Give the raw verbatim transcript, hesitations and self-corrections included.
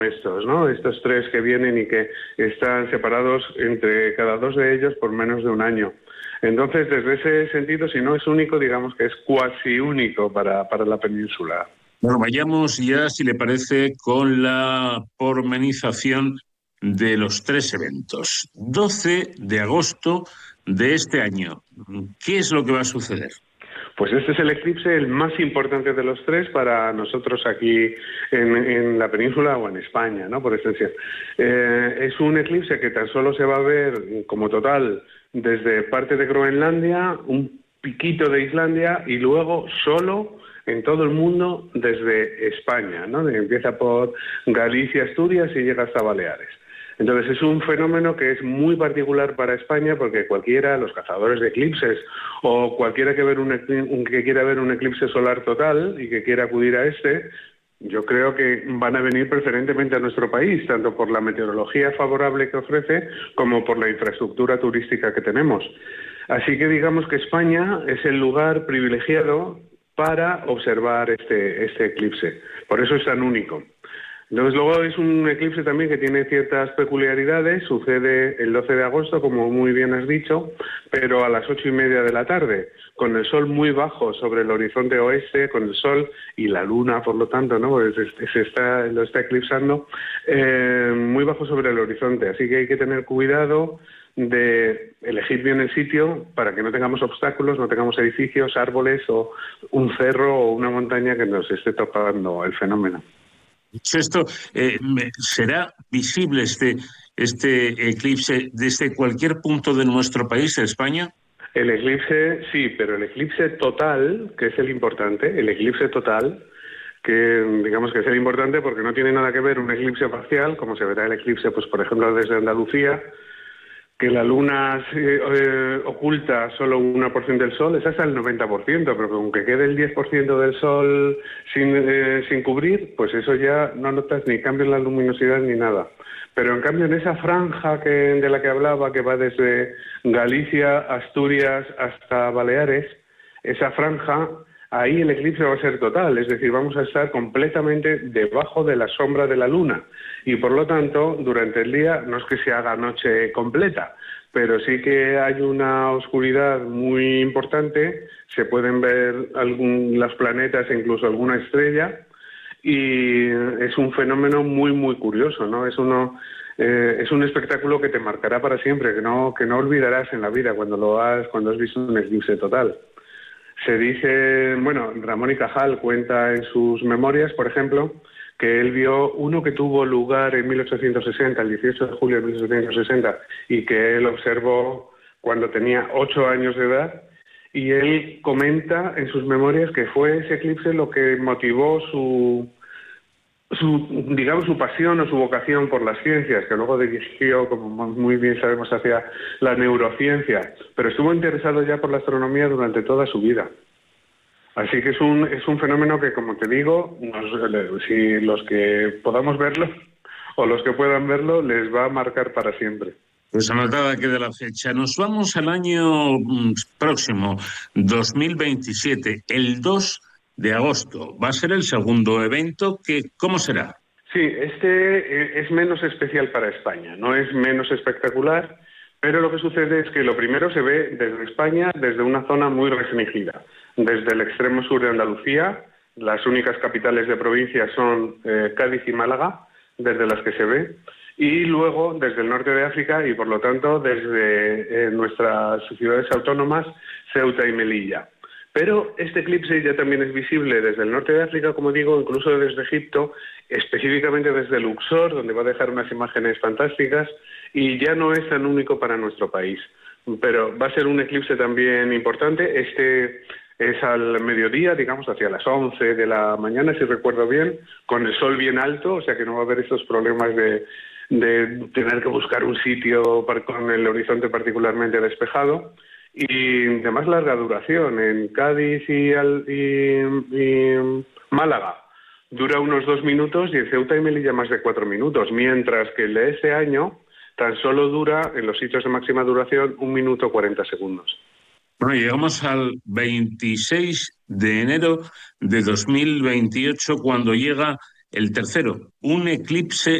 estos, ¿no? Estos tres que vienen y que están separados entre cada dos de ellos por menos de un año. Entonces, desde ese sentido, si no es único, digamos que es cuasi único para, para la península. Bueno, vayamos ya, si le parece, con la pormenización de los tres eventos. doce de agosto de este año. ¿Qué es lo que va a suceder? Pues este es el eclipse el más importante de los tres para nosotros aquí en, en la península o en España, ¿no? Por extensión. Eh, es un eclipse que tan solo se va a ver como total desde parte de Groenlandia, un piquito de Islandia y luego solo en todo el mundo desde España, ¿no? Empieza por Galicia, Asturias y llega hasta Baleares. Entonces es un fenómeno que es muy particular para España porque cualquiera, los cazadores de eclipses o cualquiera que, ver un, un, que quiera ver un eclipse solar total y que quiera acudir a este, yo creo que van a venir preferentemente a nuestro país, tanto por la meteorología favorable que ofrece como por la infraestructura turística que tenemos. Así que digamos que España es el lugar privilegiado para observar este, este eclipse. Por eso es tan único. Entonces luego es un eclipse también que tiene ciertas peculiaridades, sucede el doce de agosto, como muy bien has dicho, pero a las ocho y media de la tarde, con el sol muy bajo sobre el horizonte oeste, con el sol y la luna, por lo tanto, ¿no? Pues se está, lo está eclipsando, eh, muy bajo sobre el horizonte, así que hay que tener cuidado de elegir bien el sitio para que no tengamos obstáculos, no tengamos edificios, árboles o un cerro o una montaña que nos esté tocando el fenómeno. Dicho esto, eh, ¿será visible este, este eclipse desde cualquier punto de nuestro país, de España? El eclipse, sí, pero el eclipse total, que es el importante, el eclipse total, que digamos que es el importante porque no tiene nada que ver un eclipse parcial, como se verá el eclipse, pues por ejemplo, desde Andalucía, que la luna eh, eh, oculta solo una porción del sol, es hasta el noventa por ciento, pero aunque quede el diez por ciento del sol sin, eh, sin cubrir, pues eso ya no notas ni cambio en la luminosidad ni nada. Pero en cambio en esa franja que, de la que hablaba, que va desde Galicia, Asturias hasta Baleares, esa franja, ahí el eclipse va a ser total, es decir, vamos a estar completamente debajo de la sombra de la luna y por lo tanto durante el día no es que se haga noche completa, pero sí que hay una oscuridad muy importante, se pueden ver algún, los planetas e incluso alguna estrella y es un fenómeno muy muy curioso, ¿no? Es uno eh, es un espectáculo que te marcará para siempre, que no que no olvidarás en la vida cuando lo has cuando has visto un eclipse total. Se dice, bueno, Ramón y Cajal cuenta en sus memorias, por ejemplo, que él vio uno que tuvo lugar en mil ochocientos sesenta, el dieciocho de julio de mil ochocientos sesenta, y que él observó cuando tenía ocho años de edad, y él comenta en sus memorias que fue ese eclipse lo que motivó su, su digamos, su pasión o su vocación por las ciencias, que luego dirigió, como muy bien sabemos, hacia la neurociencia, pero estuvo interesado ya por la astronomía durante toda su vida. Así que es un es un fenómeno que, como te digo, nos, si los que podamos verlo o los que puedan verlo, les va a marcar para siempre. Pues anotada queda la fecha. Nos vamos al año próximo, dos mil veintisiete, el dos de agosto. Va a ser el segundo evento. Que, ¿cómo será? Sí, este es menos especial para España, no es menos espectacular, pero lo que sucede es que lo primero se ve desde España, desde una zona muy restringida. Desde el extremo sur de Andalucía, las únicas capitales de provincia son eh, Cádiz y Málaga, desde las que se ve, y luego desde el norte de África y por lo tanto desde eh, nuestras ciudades autónomas, Ceuta y Melilla. Pero este eclipse ya también es visible desde el norte de África, como digo, incluso desde Egipto, específicamente desde Luxor, donde va a dejar unas imágenes fantásticas, y ya no es tan único para nuestro país. Pero va a ser un eclipse también importante. Este es al mediodía, digamos, hacia las once de la mañana, si recuerdo bien, con el sol bien alto, o sea que no va a haber estos problemas de, de tener que buscar un sitio para, con el horizonte particularmente despejado. Y de más larga duración, en Cádiz y, al, y, y Málaga dura unos dos minutos y en Ceuta y Melilla más de cuatro minutos, mientras que el de este año tan solo dura, en los sitios de máxima duración, un minuto cuarenta segundos. Bueno, llegamos al veintiséis de enero de dos mil veintiocho, cuando llega El tercero, un eclipse